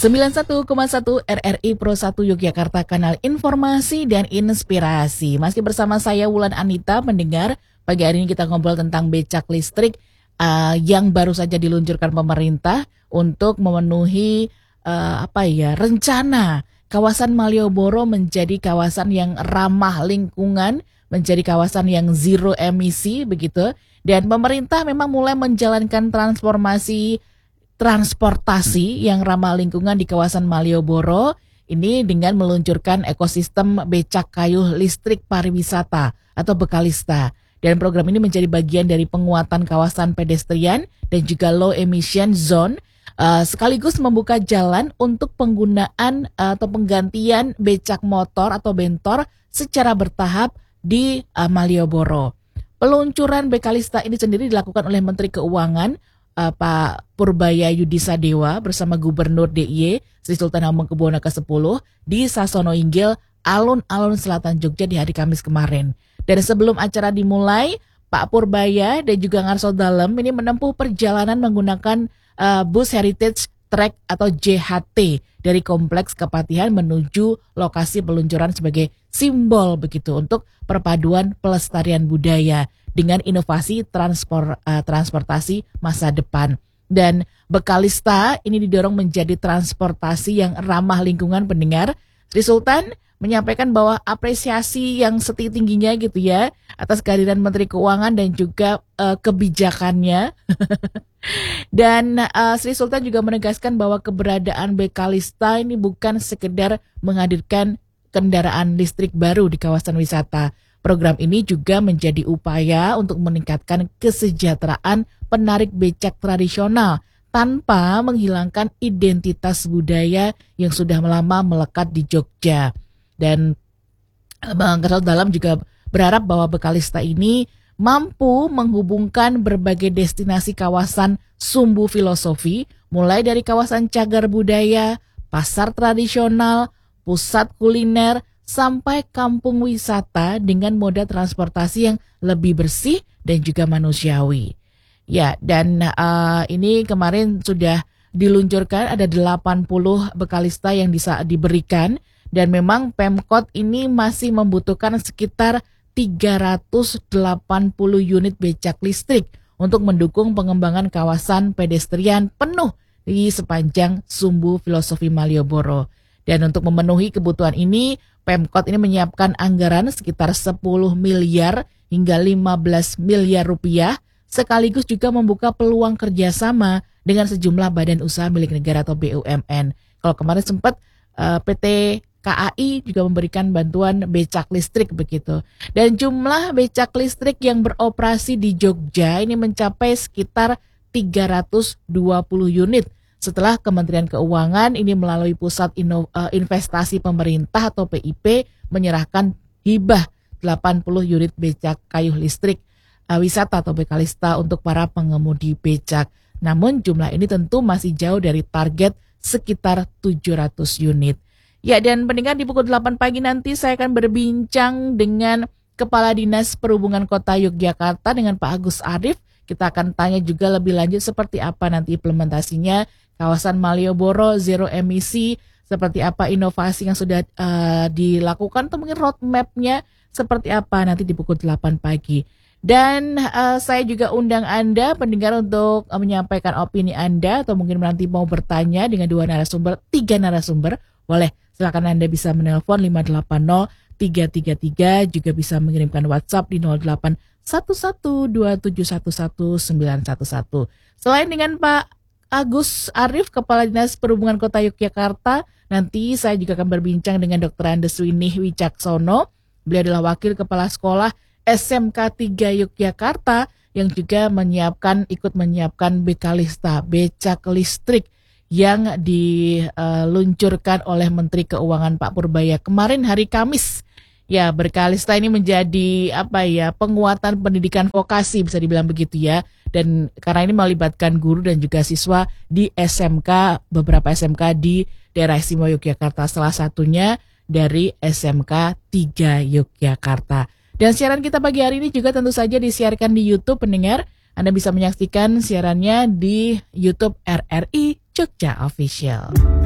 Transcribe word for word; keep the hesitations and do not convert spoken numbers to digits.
sembilan puluh satu koma satu R R I Pro satu Yogyakarta, kanal informasi dan inspirasi. Masih bersama saya Wulan Anita, pendengar. Pagi hari ini kita ngobrol tentang becak listrik uh, yang baru saja diluncurkan pemerintah untuk memenuhi uh, apa ya rencana kawasan Malioboro menjadi kawasan yang ramah lingkungan, menjadi kawasan yang zero emisi begitu. Dan pemerintah memang mulai menjalankan transformasi transportasi yang ramah lingkungan di kawasan Malioboro ini dengan meluncurkan ekosistem becak kayu listrik pariwisata atau Bekalista. Dan program ini menjadi bagian dari penguatan kawasan pedestrian dan juga low emission zone, uh, sekaligus membuka jalan untuk penggunaan uh, atau penggantian becak motor atau bentor secara bertahap di uh, Malioboro. Peluncuran Bekalista ini sendiri dilakukan oleh Menteri Keuangan Uh, Pak Purbaya Yudisadewa bersama Gubernur D I Y Sri Sultan Hamengkubuwono ke sepuluh di Sasono Inggil, alun-alun selatan Jogja di hari Kamis kemarin. Dan sebelum acara dimulai, Pak Purbaya dan juga Ngarso Dalem ini menempuh perjalanan menggunakan uh, bus Heritage Track atau J H T dari Kompleks Kepatihan menuju lokasi peluncuran sebagai simbol begitu untuk perpaduan pelestarian budaya dengan inovasi transport, uh, transportasi masa depan. Dan Bekalista ini didorong menjadi transportasi yang ramah lingkungan, pendengar. Sri Sultan menyampaikan bahwa apresiasi yang setinggi-tingginya gitu ya atas kehadiran Menteri Keuangan dan juga uh, kebijakannya. Dan uh, Sri Sultan juga menegaskan bahwa keberadaan Bekalista ini bukan sekedar menghadirkan kendaraan listrik baru di kawasan wisata. Program ini juga menjadi upaya untuk meningkatkan kesejahteraan penarik becak tradisional tanpa menghilangkan identitas budaya yang sudah lama melekat di Jogja. Dan Bang Ngarso Dalem juga berharap bahwa Bekalista ini mampu menghubungkan berbagai destinasi kawasan sumbu filosofi, mulai dari kawasan cagar budaya, pasar tradisional, pusat kuliner, sampai kampung wisata dengan moda transportasi yang lebih bersih dan juga manusiawi. Ya, dan uh, ini kemarin sudah diluncurkan ada delapan puluh Bekalista yang bisa diberikan, dan memang Pemkot ini masih membutuhkan sekitar tiga ratus delapan puluh unit becak listrik untuk mendukung pengembangan kawasan pedestrian penuh di sepanjang sumbu filosofi Malioboro. Dan untuk memenuhi kebutuhan ini, Pemkot ini menyiapkan anggaran sekitar sepuluh miliar hingga lima belas miliar rupiah, sekaligus juga membuka peluang kerjasama dengan sejumlah badan usaha milik negara atau B U M N. Kalau kemarin sempat uh, P T K A I juga memberikan bantuan becak listrik begitu. Dan jumlah becak listrik yang beroperasi di Jogja ini mencapai sekitar tiga ratus dua puluh unit. Setelah Kementerian Keuangan ini melalui Pusat Ino, uh, Investasi Pemerintah atau P I P menyerahkan hibah delapan puluh unit becak kayu listrik uh, wisata atau Bekalista untuk para pengemudi becak. Namun jumlah ini tentu masih jauh dari target sekitar tujuh ratus unit. Ya, dan pendengar, di pukul delapan pagi nanti saya akan berbincang dengan Kepala Dinas Perhubungan Kota Yogyakarta dengan Pak Agus Arif. Kita akan tanya juga lebih lanjut seperti apa nanti implementasinya kawasan Malioboro zero emisi, seperti apa inovasi yang sudah uh, dilakukan, atau mungkin roadmap-nya seperti apa nanti di pukul delapan pagi. Dan uh, saya juga undang Anda pendengar untuk uh, menyampaikan opini Anda atau mungkin nanti mau bertanya dengan dua narasumber, tiga narasumber. Boleh, silakan Anda bisa menelpon lima delapan nol tiga tiga tiga, juga bisa mengirimkan WhatsApp di nol delapan satu satu dua tujuh satu satu sembilan satu satu. Selain dengan Pak Agus Arif, Kepala Dinas Perhubungan Kota Yogyakarta, nanti saya juga akan berbincang dengan Doktor Andes Winih Wicaksono. Beliau adalah Wakil Kepala Sekolah S M K tiga Yogyakarta yang juga menyiapkan ikut menyiapkan Bekalista, becak listrik yang diluncurkan oleh Menteri Keuangan Pak Purbaya kemarin hari Kamis. Ya, Bekalista ini menjadi apa ya, penguatan pendidikan vokasi bisa dibilang begitu ya. Dan karena ini melibatkan guru dan juga siswa di S M K, beberapa S M K di daerah istimewa Yogyakarta, salah satunya dari S M K tiga Yogyakarta. Dan siaran kita pagi hari ini juga tentu saja disiarkan di YouTube, pendengar. Anda bisa menyaksikan siarannya di YouTube R R I Jogja Official.